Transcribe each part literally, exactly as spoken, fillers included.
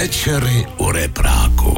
Večery u repráku.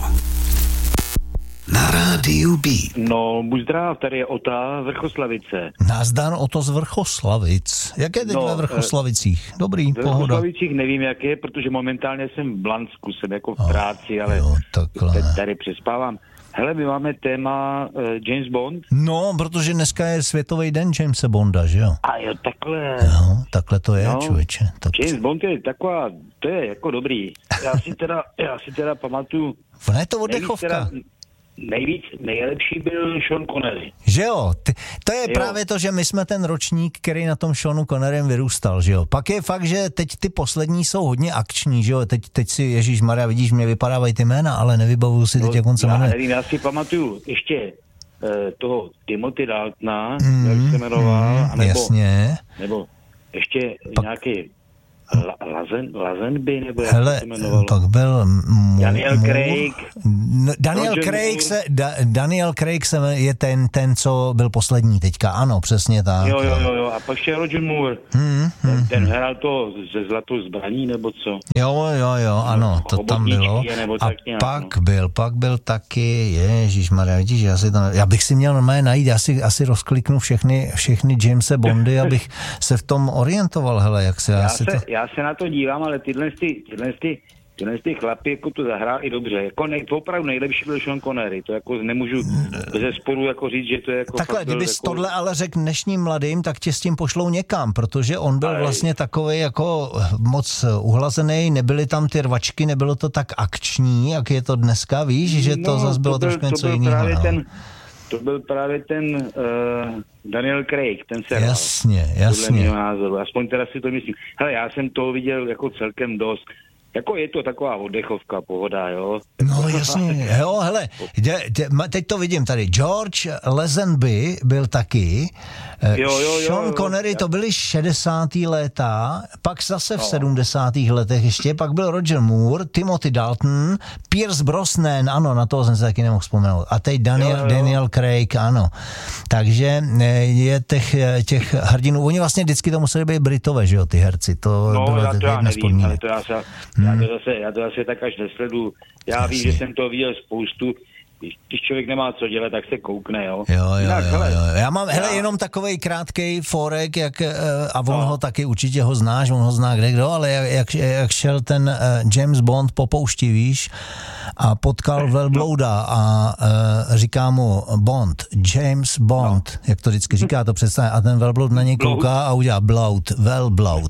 Na rádiu B. No, buď zdrav, tady je Ota Vrchoslavice. Nazdar, Oto z Vrchoslavic. Jak je teď no, ve Vrchoslavicích? Dobrý, ve pohoda. Ve Vrchoslavicích nevím, jak je, protože momentálně jsem v Blansku, jsem jako v práci, ale jo, teď tady přespávám. Hele, my máme téma uh, James Bond. No, protože dneska je světový den Jamesa Bonda, že jo? A jo, takhle. No, takhle to je, no, člověče. Tak... James Bond je taková, to je jako dobrý. Já si teda, já si teda pamatuju... Ona je to oddechovka. Nejvíc, nejlepší byl Sean Connery. Že jo, Ty, to je jo. právě to, že my jsme ten ročník, který na tom Seanu Connerym vyrůstal, že jo. Pak je fakt, že teď ty poslední jsou hodně akční, že jo. Teď, teď si, ježišmarja, vidíš, mě vypadávají ty jména, ale nevybavuju si teď, no, jak on se jmenuje. Já nevím, já si pamatuju ještě uh, toho Timothy Daltona, mm, jak se jmenoval, mm, anebo, jasně. nebo ještě pak... nějaký La, Lazen, Lazenby, nebo jak hele, se jmenovalo? Pak byl... M- Daniel Craig. No, Daniel Roger Craig se, da, Daniel Craig se je ten, ten, co byl poslední teďka, ano, přesně tak. Jo, jo, jo, jo. A pak ještě Roger Moore. Hmm, ten, hmm, ten hrál to ze zlatou zbraní, nebo co? Jo, jo, jo, ano, to tam bylo. A nějak, pak no. byl, pak byl taky, ježišmarja, vidíš, já si to, já bych si měl normálně najít, já si asi rozkliknu všechny, všechny Jamese Bondy, abych se v tom orientoval, hele, jak se... Já, já se, to... já se na to dívám, ale tyhle, ty, tyhle, ty, tyhle ty chlapy jako to zahrál i dobře. Jako nej, opravdu nejlepší byl Sean Connery. To jako nemůžu ze sporu jako říct, že to je jako... Takhle, kdybys jako... tohle ale řekl dnešním mladým, tak tě s tím pošlou někam, protože on byl ale... vlastně takovej jako moc uhlazený, nebyly tam ty rvačky, nebylo to tak akční, jak je to dneska, víš, že to no, zase bylo to byl, trošku něco jiného. No. Ten, to byl právě ten uh, Daniel Craig, ten seriál. Jasně, jasně. Podle názoru. Aspoň teda si to myslím. Hele, já jsem toho viděl jako celkem dost. Jako je to taková oddechovka, pohoda, jo? No jasně, jo, hele, dě, dě, teď to vidím tady. George Lazenby byl taky. Jo, jo, jo, Sean jo, Connery, jo. to byly šedesátá léta, pak zase v no. sedmdesátých letech ještě, pak byl Roger Moore, Timothy Dalton, Pierce Brosnan, ano, na toho jsem se taky nemohl vzpomenout. A teď Daniel, jo, jo. Daniel Craig, ano. Takže je těch, těch hrdinů, oni vlastně vždycky to museli být Britové, že jo, ty herci. To no, bylo já to já nevím, ale to já se... Hmm. Já to zase, já to zase tak až nesledu. Já Jasně. vím, že jsem to viděl spoustu. Když člověk nemá co dělat, tak se koukne, jo. Jo, jo, Jinak, jo, hele, jo. Já mám, já... hele, jenom takovej krátkej forek, jak, a on no. ho taky určitě ho znáš, on ho zná kde kdo, ale jak, jak šel ten uh, James Bond po poušti, víš, a potkal velblouda a uh, říká mu Bond, James Bond, no. jak to vždycky říká, to představuje, a ten velbloud na něj kouká a udělá bloud, velbloud.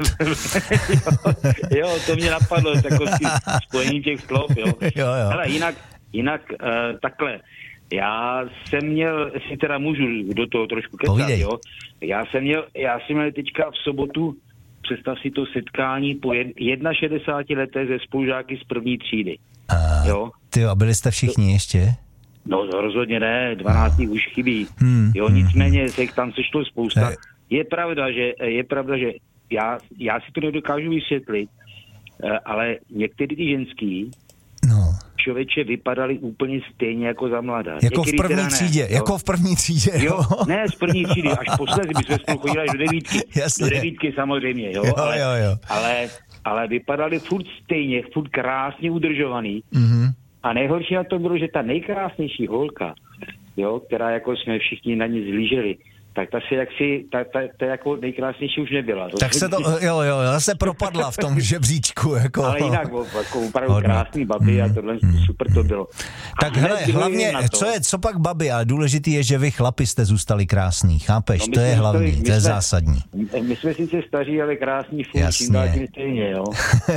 jo, jo, to mě napadlo, takový spojení těch slov, jo. jo, jo. Hele, jinak Jinak uh, takhle, já jsem měl, si teda můžu do toho trošku kecat, jo. Já jsem měl, já jsem měl teďka v sobotu, představ si to setkání po šedesáti jedna letech ze spolužáky z první třídy. A, jo. Ty a byli jste všichni to, ještě? No rozhodně ne, dvanáct už chybí. Hmm, jo, nicméně hmm, se jich tam sešlo spousta. Ne. Je pravda, že, je pravda, že já, já si to nedokážu vysvětlit, ale některý ty ženský no. člověče vypadali úplně stejně jako za mladá. Jako v první ne, třídě, jo? jako v první třídě, jo? jo? Ne, z první třídy, až posledně by jsme spolu chodili až do devítky. Jasně. Do devítky samozřejmě, jo? jo, ale, jo, jo. Ale, ale vypadali furt stejně, furt krásně udržovaný. Mm-hmm. A nejhorší na to bylo, že ta nejkrásnější holka, jo, která jako jsme všichni na ní zlíželi, tak ta se jaksi, ta, ta, ta jako nejkrásnější už nebyla. Tak se to, jo, jo, se propadla v tom žebříčku, jako. Ale jinak, jako opravdu Hodně. krásný babi mm, a tohle mm, super to bylo. Tak hele, hlavně, co je, co pak babi, ale důležitý je, že vy chlapi jste zůstali krásný, chápeš? No, to je hlavní, to je jsme, zásadní. My jsme sice staří, ale krásní furt, čím dál tím stejně, jo.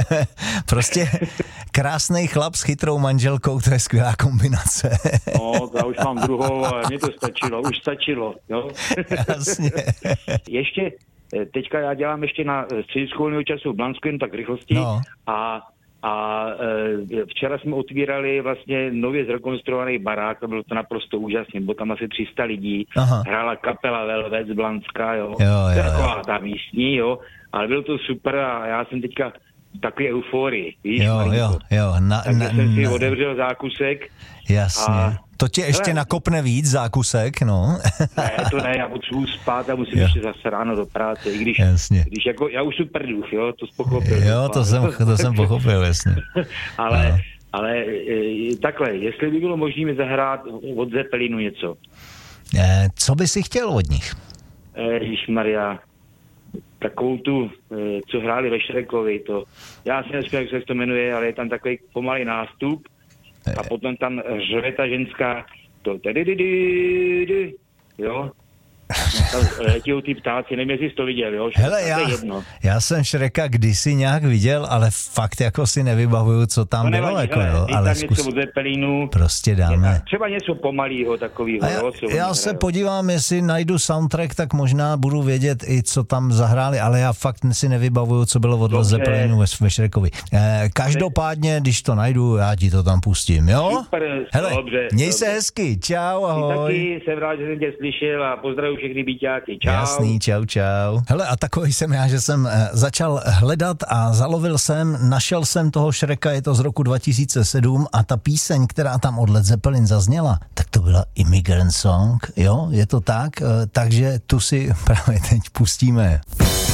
Prostě krásnej chlap s chytrou manželkou, to je skvělá kombinace. No, já už mám druhou, ale mě to stačilo, už stačilo, jo. Jasně. Ještě, teďka já dělám ještě na středisku volného času v Blansku, jen tak rychlosti no. a, a e, včera jsme otvírali vlastně nově zrekonstruovaný barák a bylo to naprosto úžasné, bylo tam asi tři sta lidí, Aha. hrála kapela Velvet z Blanska, jo, jo, jo, taková ta místní, jo, ale bylo to super a já jsem teďka takové euforii, víš? Jo, malinko. jo, jo. Na, Takže na, jsem si na, otevřel zákusek. jasně. A, to tě ještě hele, nakopne víc, zákusek, no. Ne, to ne, já potřebuji spát a musím jo. ještě zase ráno do práce, i když, jasně. když jako, já už jsem prduch, jo, to jsi pochopil. Jo, to jsem, to jsem pochopil, jasně. ale, no. ale e, takhle, jestli by bylo možné mi zahrát od Zeppelinu něco. E, co by si chtěl od nich? Ježišmarja, takovou tu, co hráli ve Šrekovi, to, já si nevím, jak se to jmenuje, ale je tam takový pomalý nástup a potom tam řve ta ženská, to tedy, jo, tam letějou ty ptáci, nevím, jestli jsi to viděl, jo. Hele, já, já jsem Šreka kdysi nějak viděl, ale fakt jako si nevybavuju, co tam no, bylo, nevadí, jako hele, jo. Ale tam zkus... něco od Zeppelinu. Prostě dáme. Třeba něco pomalýho takovýho. Já, jo, já se podívám, jestli najdu soundtrack, tak možná budu vědět i, co tam zahráli, ale já fakt si nevybavuju, co bylo od Zeppelinu ve, ve Šrekovi. Eh, každopádně, když to najdu, já ti to tam pustím, jo? Super, hele, dobře. měj dobře. se hezky, čau, ahoj. Ty taky, jsem rád, že jsem tě slyšel a pozdravuji všechny byťáky. Čau. Jasný, čau, čau. Hele, a takový jsem já, že jsem začal hledat a zalovil jsem, našel jsem toho Šreka, je to z roku dva tisíce sedm a ta píseň, která tam od Led Zeppelin zazněla, tak to byla Immigrant Song, jo, je to tak, takže tu si právě teď pustíme.